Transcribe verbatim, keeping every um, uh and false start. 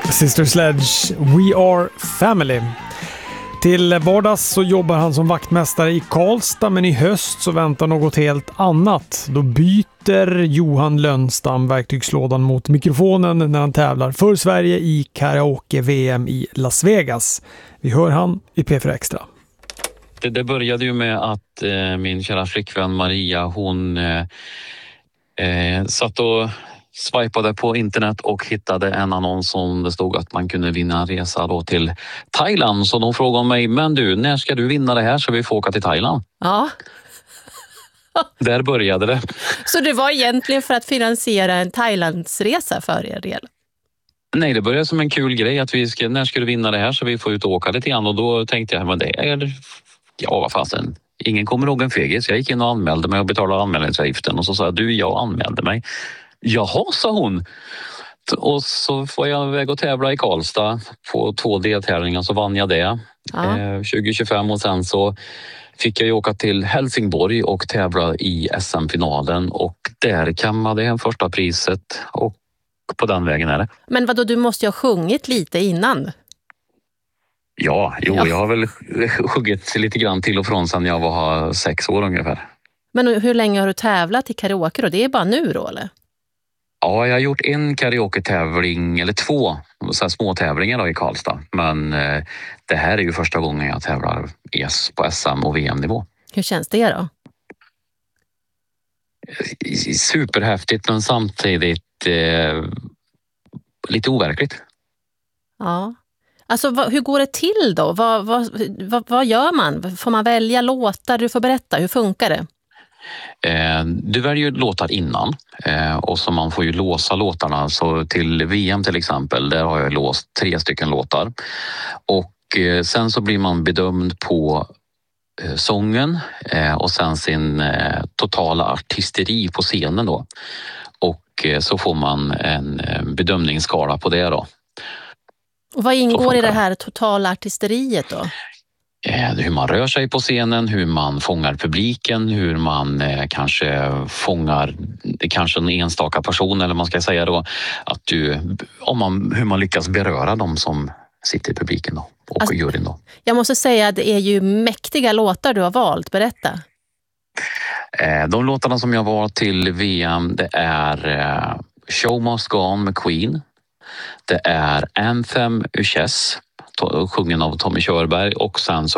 Sister Sledge, We Are Family. Till vardags så jobbar han som vaktmästare i Karlstad, men i höst så väntar något helt annat. Då byter Johan Lönnstam verktygslådan mot mikrofonen när han tävlar för Sverige i karaoke-V M i Las Vegas. Vi hör han i P fyra Extra. Det, det började ju med att eh, min kära flickvän Maria, hon eh, eh, satt och swipade på internet och hittade en annons som det stod att man kunde vinna en resa då till Thailand. Så de frågade mig, men du, när ska du vinna det här så vi får åka till Thailand? Ja. Där började det. Så det var egentligen för att finansiera en Thailandsresa för er del? Nej, det började som en kul grej att vi ska, när ska du vinna det här så vi får ut och åka lite grann. Och då tänkte jag, men det är, ja vad fasen, ingen kommer ihåg en fegis. Jag gick in och anmälde mig och betalade anmälningsavgiften och så sa jag, du, jag anmälde mig. Jaha, sa hon. Och så får jag iväg och tävla i Karlstad på två deltävlingar, så vann jag det ja. eh, tjugo tjugofem och sen så fick jag ju åka till Helsingborg och tävla i S M-finalen och där kammade jag första priset och på den vägen är det. Men vadå, du måste ju ha sjungit lite innan? Ja, jo, ja. jag har väl sjungit lite grann till och från sedan jag var sex år ungefär. Men hur länge har du tävlat i karaoke då? Det är bara nu då, eller? Ja, jag har gjort en karaoke-tävling, eller två så här små tävlingar då i Karlstad. Men eh, det här är ju första gången jag tävlar på S M- och V M-nivå. Hur känns det då? Superhäftigt, men samtidigt eh, lite overkligt. Ja. Alltså, vad, hur går det till då? Vad, vad, vad, vad gör man? Får man välja låtar? Du får berätta, hur funkar det? Eh, du väljer ju låtar innan eh, och så man får ju låsa låtarna. Så till V M till exempel, där har jag låst tre stycken låtar. Och eh, sen så blir man bedömd på eh, sången eh, och sen sin eh, totala artisteri på scenen då. Och eh, så får man en eh, bedömningsskala på det då. Och vad ingår i det här totala artisteriet då? Hur man rör sig på scenen, hur man fångar publiken, hur man eh, kanske fångar det kanske en enstaka person, eller man ska säga då att du, om man, hur man lyckas beröra dem som sitter i publiken då, och alltså, juryn då. Jag måste säga att det är ju mäktiga låtar du har valt, berätta. Eh, de låtarna som jag var till V M, det är eh, Show Must Go On med Queen, det är Anthem Uchess, sjungen av Tommy Körberg, och sen så